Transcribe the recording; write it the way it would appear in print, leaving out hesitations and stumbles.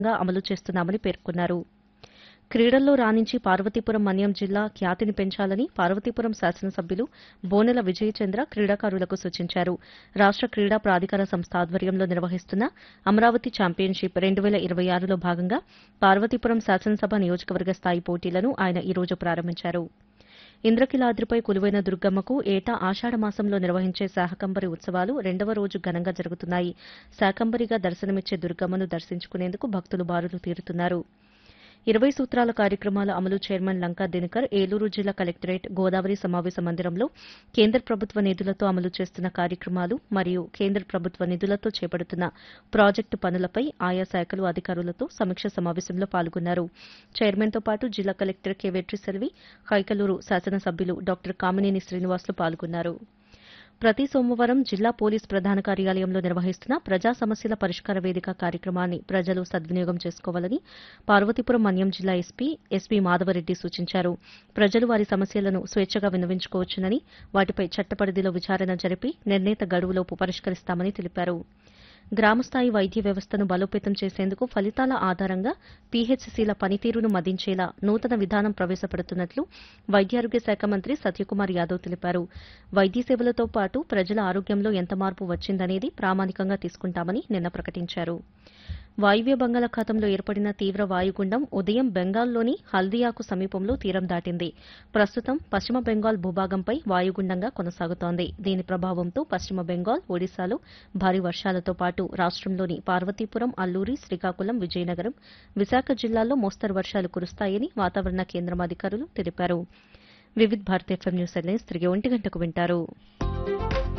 అమలు చేస్తున్నామని పేర్కొన్నారు. క్రీడల్లో రాణించి పార్వతీపురం మన్యం జిల్లా ఖ్యాతిని పెంచాలని పార్వతీపురం శాసనసభ్యులు బోనెల విజయచంద్ర క్రీడాకారులకు సూచించారు. రాష్ట క్రీడా ప్రాధికార సంస్థ ఆధ్వర్యంలో నిర్వహిస్తున్న అమరావతి ఛాంపియన్షిప్ 2026లో భాగంగా పార్వతీపురం శాసనసభ నియోజకవర్గ స్థాయి పోటీలను ఆయన ఈ రోజు ప్రారంభించారు. ఇంద్రకీలాద్రిపై కొలువైన దుర్గమ్మకు ఏటా ఆషాఢమాసంలో నిర్వహించే శాకంబరి ఉత్సవాలు 2వ రోజు ఘనంగా జరుగుతున్నాయి. శాకంబరిగా దర్శనమిచ్చే దుర్గమ్మను దర్శించుకునేందుకు భక్తులు బారులు తీరుతున్నారు. 20 సూత్రాల కార్యక్రమాల అమలు చైర్మన్ లంకా దినకర్ ఏలూరు జిల్లా కలెక్టరేట్ గోదావరి సమావేశ మందిరంలో కేంద్ర ప్రభుత్వ నిధులతో అమలు చేస్తున్న కార్యక్రమాలు మరియు కేంద్ర ప్రభుత్వ నిధులతో చేపడుతున్న ప్రాజెక్టు పనులపై ఆయా శాఖలు అధికారులతో సమీక్ష సమావేశంలో పాల్గొన్నారు. చైర్మన్తో పాటు జిల్లా కలెక్టర్ కె వెట్రిసెల్వి, కైకలూరు శాసనసభ్యులు డాక్టర్ కామినేని శ్రీనివాసులు పాల్గొన్నారు. ప్రతి సోమవారం జిల్లా పోలీస్ ప్రధాన కార్యాలయంలో నిర్వహిస్తున్న ప్రజా సమస్యల పరిష్కార వేదిక కార్యక్రమాన్ని ప్రజలు సద్వినియోగం చేసుకోవాలని పార్వతీపురం మన్యం జిల్లా ఎస్పీ మాధవరెడ్డి సూచించారు. ప్రజలు వారి సమస్యలను స్వేచ్ఛగా విన్నవించుకోవచ్చునని, వాటిపై చట్టపరిధిలో విచారణ జరిపి నిర్ణీత గడువులోపు పరిష్కరిస్తామని తెలిపారు. గ్రామస్థాయి వైద్య వ్యవస్థను బలోపేతం చేసేందుకు ఫలితాల ఆధారంగా పీహెచ్సీల పనితీరును మదించేలా నూతన విధానం ప్రవేశపెడుతున్నట్లు వైద్యారోగ్య శాఖ మంత్రి సత్యకుమార్ యాదవ్ తెలిపారు. వైద్య సేవలతో పాటు ప్రజల ఆరోగ్యంలో ఎంత మార్పు వచ్చిందనేది ప్రామాణికంగా తీసుకుంటామని నిన్న ప్రకటించారు. వాయువ్య బంగాళాఖాతంలో ఏర్పడిన తీవ్ర వాయుగుండం ఉదయం బెంగాల్లోని హల్దియాకు సమీపంలో తీరం దాటింది. ప్రస్తుతం పశ్చిమ బెంగాల్ భూభాగంపై వాయుగుండంగా కొనసాగుతోంది. దీని ప్రభావంతో పశ్చిమ బెంగాల్, ఒడిశాలో భారీ వర్షాలతో పాటు రాష్టంలోని పార్వతీపురం, అల్లూరి, శ్రీకాకుళం, విజయనగరం, విశాఖ జిల్లాల్లో మోస్తరు వర్షాలు కురుస్తాయని వాతావరణ కేంద్రం అధికారులు తెలిపారు. Vividh Bharat FM news headlines తిరిగి 1 గంటకు వింటారు.